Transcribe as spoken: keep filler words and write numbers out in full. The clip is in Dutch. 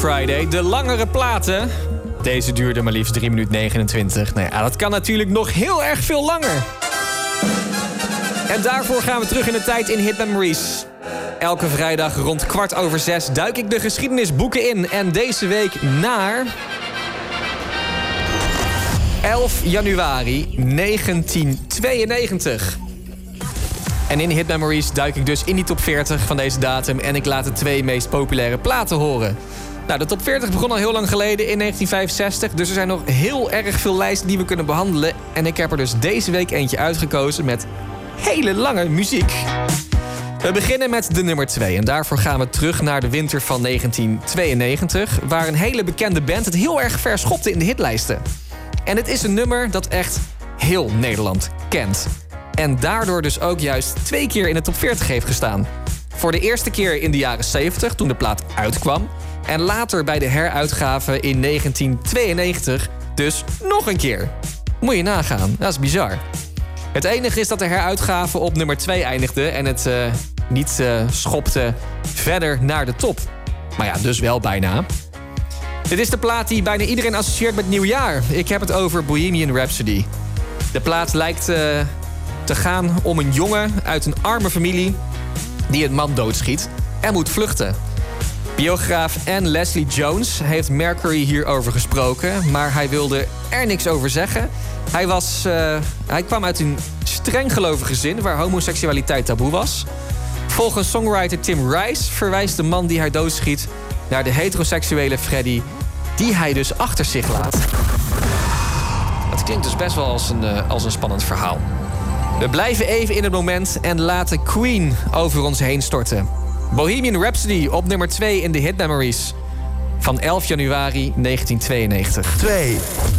Friday. De langere platen. Deze duurde maar liefst drie minuten negenentwintig. Nou ja, dat kan natuurlijk nog heel erg veel langer. En daarvoor gaan we terug in de tijd in Hit Memories. Elke vrijdag rond kwart over zes duik ik de geschiedenisboeken in. En deze week naar elf januari negentien tweeënnegentig. En in Hit Memories duik ik dus in die top veertig van deze datum... en ik laat de twee meest populaire platen horen. Nou, de top veertig begon al heel lang geleden in negentien vijfenzestig... dus er zijn nog heel erg veel lijsten die we kunnen behandelen. En ik heb er dus deze week eentje uitgekozen met hele lange muziek. We beginnen met de nummer twee. En daarvoor gaan we terug naar de winter van negentien tweeënnegentig... waar een hele bekende band het heel erg ver schopte in de hitlijsten. En het is een nummer dat echt heel Nederland kent. En daardoor dus ook juist twee keer in de top veertig heeft gestaan. Voor de eerste keer in de jaren zeventig, toen de plaat uitkwam. En later bij de heruitgave in negentien tweeënnegentig dus nog een keer. Moet je nagaan, dat is bizar. Het enige is dat de heruitgave op nummer twee eindigde... en het uh, niet uh, schopte verder naar de top. Maar ja, dus wel bijna. Dit is de plaat die bijna iedereen associeert met nieuwjaar. Ik heb het over Bohemian Rhapsody. De plaat lijkt uh, te gaan om een jongen uit een arme familie... die een man doodschiet en moet vluchten. Biograaf Anne Leslie Jones heeft Mercury hierover gesproken... maar hij wilde er niks over zeggen. Hij, was, uh, hij kwam uit een streng gelovig gezin waar homoseksualiteit taboe was. Volgens songwriter Tim Rice verwijst de man die hij doodschiet... naar de heteroseksuele Freddie die hij dus achter zich laat. Dat klinkt dus best wel als een, uh, als een spannend verhaal. We blijven even in het moment en laten Queen over ons heen storten. Bohemian Rhapsody op nummer twee in de Hit Memories van elf januari negentien tweeënnegentig. twee.